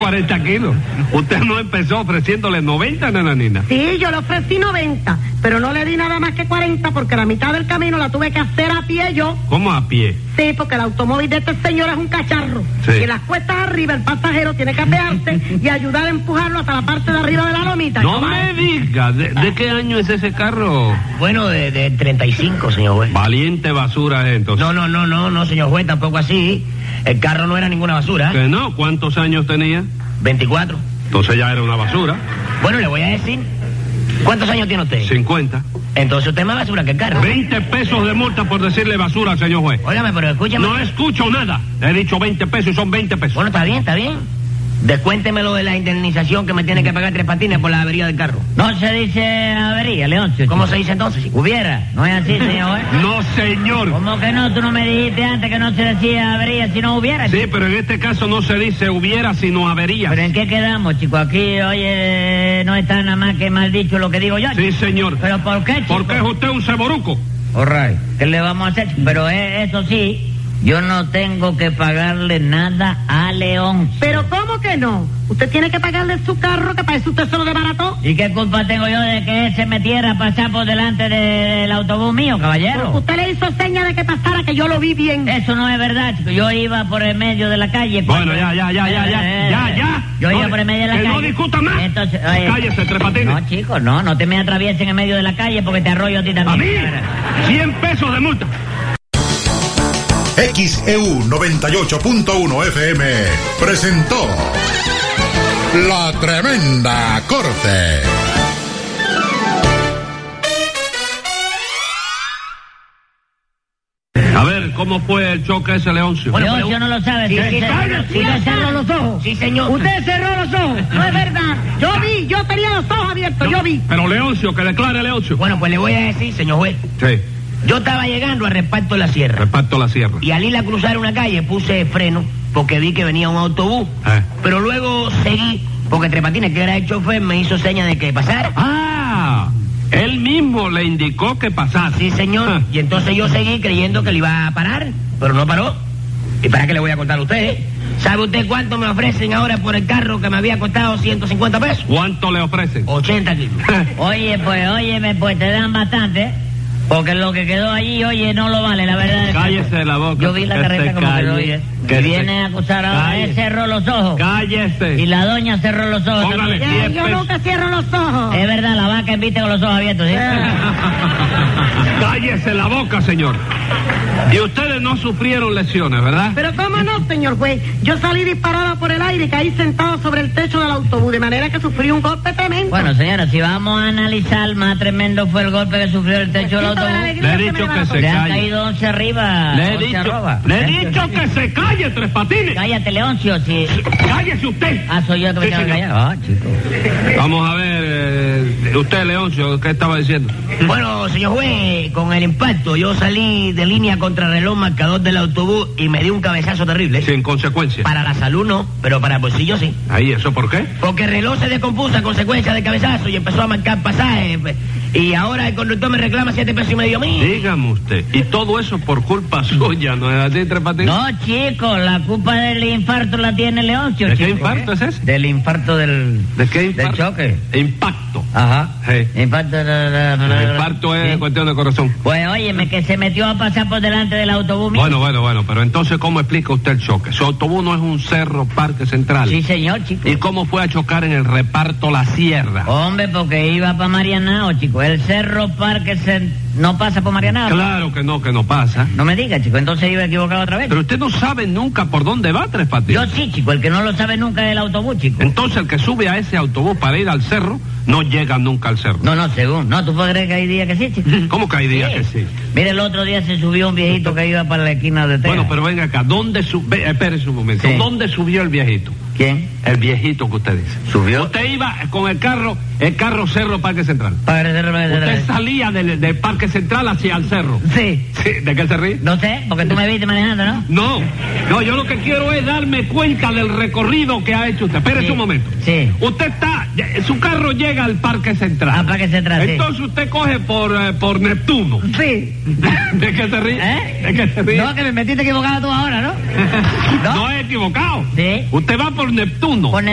40 kilos. Usted no empezó ofreciéndole 90, nananina. Sí, yo le ofrecí 90, pero no le di nada más que 40 porque la mitad del camino la tuve que hacer a pie yo. ¿Cómo a pie? Sí, porque el automóvil de este señor es un cacharro. Sí. Y en las cuestas arriba el pasajero tiene que apearse y ayudar a empujarlo hasta la parte de arriba de la lomita. No me diga, ¿de qué año es ese carro? Bueno, de 35, señor juez. Valiente basura es, entonces. No, señor juez, tampoco así. El carro no era ninguna basura. ¿Que no? ¿Cuántos años tenía? 24. Entonces ya era una basura. Bueno, le voy a decir. ¿Cuántos años tiene usted? 50. Entonces usted es más basura que el carro. 20 pesos de multa por decirle basura, señor juez. Óigame, pero escúchame. No escucho nada. Le he dicho 20 pesos y son 20 pesos. Bueno, está bien. Descuénteme lo de la indemnización que me tiene que pagar Tres Patines por la avería del carro. No se dice avería, Leoncio. ¿Cómo se dice entonces? Hubiera, no es así, señor juez. No, señor. ¿Cómo que no? Tú no me dijiste antes que no se decía avería si no hubiera. Sí, pero en este caso no se dice hubiera, sino avería. ¿Pero en qué quedamos, chico? Aquí, oye, no está nada más que mal dicho lo que digo yo. Sí, señor. ¿Pero por qué, chico? Porque es usted un ceboruco. All right. ¿Qué le vamos a hacer? Pero eso sí, yo no tengo que pagarle nada a León. Pero ¿cómo que no? Usted tiene que pagarle su carro, que para eso usted se lo desbarató. ¿Y qué culpa tengo yo de que él se metiera a pasar por delante del autobús mío, caballero? Usted le hizo seña de que pasara, que yo lo vi bien. Eso no es verdad, chico. Yo iba por el medio de la calle. Bueno, ya. Yo No, iba por el medio de la que calle. no discuta más. Entonces, Cállese, Tres Patines. No, chico, no te me atravieses en el medio de la calle porque te arroyo a ti A también. mí, 100 pesos de multa. XEU 98.1 FM presentó La Tremenda Corte. A ver, ¿cómo fue el choque ese, Leoncio? Bueno, Leoncio no lo sabe. Usted cerró los ojos. Sí, señor. Usted cerró los ojos. No es verdad. Yo tenía los ojos abiertos, yo vi. Pero Leoncio, que declare Leoncio. Bueno, pues le voy a decir, señor juez. Sí, Yo estaba llegando a Reparto La Sierra. reparto la sierra. Y al ir a cruzar una calle puse freno porque vi que venía un autobús. Pero luego seguí porque Tres Patines, que era el chofer, me hizo señas de que pasara. Ah, él mismo le indicó que pasara. Sí, señor. Y entonces yo seguí creyendo que le iba a parar, pero no paró. ¿Y para qué le voy a contar a usted? ¿Sabe usted cuánto me ofrecen ahora por el carro que me había costado 150 pesos? ¿Cuánto le ofrecen? 80 kilos. Óyeme, pues te dan bastante. Porque lo que quedó allí, oye, no lo vale, la verdad. Cállese la boca. Yo vi la que carreta se como que calle, lo oye. que Y se- viene a acusar ahora. Cállese. Él cerró los ojos. Cállese. Y la doña cerró los ojos. Póngale también. 10 Yo pesos. nunca cierro los ojos. Es verdad, la vaca viste con los ojos abiertos, ¿sí? Cállese la boca, señor. Y ustedes no sufrieron lesiones, ¿verdad? Pero cómo no, señor juez. Yo salí disparada por el aire y caí sentado sobre el techo del autobús, de manera que sufrí un golpe tremendo. Bueno, señora, si vamos a analizar, más tremendo fue el golpe que sufrió el techo del Poquito de la autobús. alegría Le he se dicho me que va. se Le han calle. caído 11 arriba. Le he 11 dicho, arroba. le he dicho que se calle, Tres Patines. Cállate, Leoncio, si... Cállese usted. Ah, soy yo el que me Sí, tengo que señor. callar. Ah, chico. Vamos a ver, usted, Leoncio, ¿qué estaba diciendo? Bueno, señor juez, con el impacto yo salí de línea contra el reloj marcador del autobús y me di un cabezazo terrible. Sin consecuencia. Para la salud no, pero para el bolsillo sí. Ahí, ¿eso por qué? Porque el reloj se descompuso a consecuencia del cabezazo y empezó a marcar pasajes. Y ahora el conductor me reclama 7 pesos y medio a mí. Dígame usted. Y todo eso por culpa suya, ¿no es así, Tres Patines? No, chico, la culpa del infarto la tiene Leoncio, ¿De chico. qué infarto es ese? Del infarto del... ¿De qué infarto? Del choque. Impacto. Ajá. Sí. Infarto... El infarto es Sí. cuestión de corazón. Pues óyeme, que se metió a pasar por delante del autobús mío. Bueno, pero entonces, ¿cómo explica usted el choque? Su autobús no es un cerro Parque Central. Sí, señor, chico. ¿Y cómo fue a chocar en el reparto La Sierra? Hombre, porque iba para Marianao, chico. El Cerro Parque no pasa por Marianao. Claro que no pasa. No me diga, chico, entonces iba equivocado otra vez. Pero usted no sabe nunca por dónde va, Tres Patines. Yo sí, chico, el que no lo sabe nunca es el autobús, chico. Entonces el que sube a ese autobús para ir al cerro, no llega nunca al cerro. No, según. No, ¿tú puedes creer que hay días que sí, chico? ¿Cómo que hay días que sí? Mire, el otro día se subió un viejito que iba para la esquina de Texas. Bueno, pero venga acá, ¿dónde subió? Espérese un momento. Sí. ¿Dónde subió el viejito? ¿Quién? El viejito que usted dice. ¿Subió? Usted iba con el carro Cerro Parque Central. Usted salía del Parque Central hacia el cerro. Sí. Sí, ¿de qué se ríe? No sé, porque tú me viste manejando, ¿no? No, yo lo que quiero es darme cuenta del recorrido que ha hecho usted. Espérese Sí. un momento. Sí. Usted su carro llega al Parque Central. Al Parque Central, sí. Entonces usted coge por Neptuno. Sí. ¿De qué se ríe? ¿Eh? ¿De qué se ríe? No, que me metiste equivocado tú ahora, ¿no? No es equivocado. Sí. Usted va por Neptuno. Por